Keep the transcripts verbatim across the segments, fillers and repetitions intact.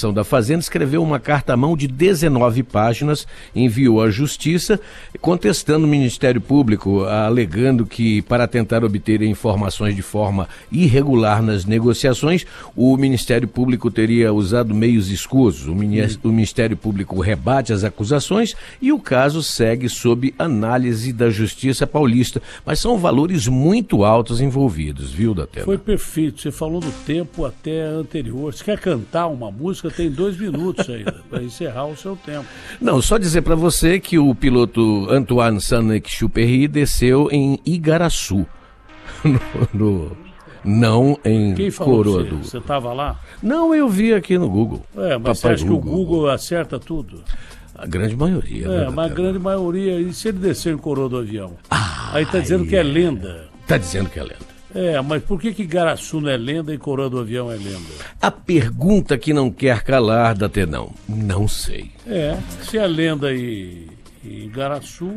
Administração da Fazenda escreveu uma carta à mão de dezenove páginas, enviou à Justiça, contestando o Ministério Público, alegando que, para tentar obter informações de forma irregular nas negociações, o Ministério Público teria usado meios escusos. O Ministério Público rebate as acusações e o caso segue sob análise da Justiça Paulista. Mas são valores muito altos envolvidos, viu, Datena? Foi perfeito. Você falou do tempo até anterior. Se quer cantar uma música, tem dois minutos ainda para encerrar o seu tempo. Não, só dizer para você que o piloto Antoine Saint-Exupéry desceu em Igaraçu, no, no, não em Quem falou Coroado. Você estava lá? Não, eu vi aqui no Google. É, mas Papai você acha Google. que o Google acerta tudo? A grande maioria. É, mas a grande maioria. E se ele descer em coroa do avião? Ah, aí tá dizendo é. que é lenda. Tá dizendo que é lenda. É, mas por que que Igaraçu não é lenda e coroa do avião é lenda? A pergunta que não quer calar, Datenão, não sei. É, se é lenda em Igaraçu,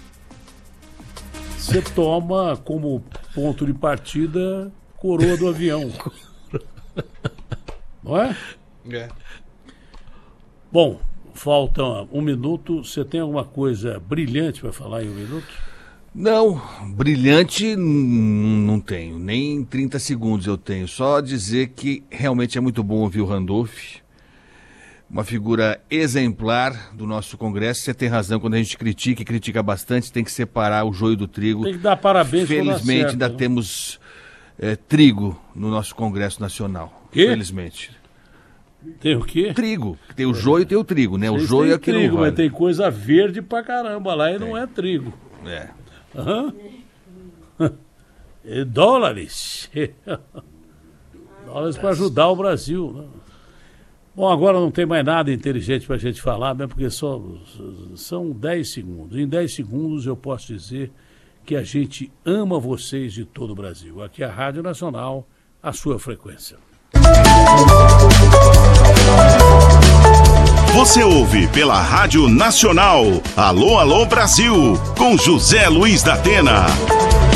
você toma como ponto de partida coroa do avião. Não é? É. Bom, falta um minuto. Você tem alguma coisa brilhante para falar em um minuto? Não, brilhante não tenho, nem trinta segundos eu tenho. Só dizer que realmente é muito bom ouvir o Randolph, uma figura exemplar do nosso Congresso. Você tem razão, quando a gente critica e critica bastante, tem que separar o joio do trigo. Tem que dar parabéns. Felizmente certo, ainda né? temos é, trigo no nosso Congresso Nacional. Quê? Felizmente. Tem o quê? Trigo. Tem o joio e tem o trigo, né? O joio é que trigo, não vale. Mas tem coisa verde pra caramba lá e tem. não é trigo. É. Aham. E dólares. Dólares para ajudar o Brasil. Né? Bom, agora não tem mais nada inteligente para a gente falar, mesmo porque só, são dez segundos. Em dez segundos eu posso dizer que a gente ama vocês de todo o Brasil. Aqui é a Rádio Nacional, a sua frequência. Você ouve pela Rádio Nacional. Alô, alô, Brasil, com José Luiz da Atena.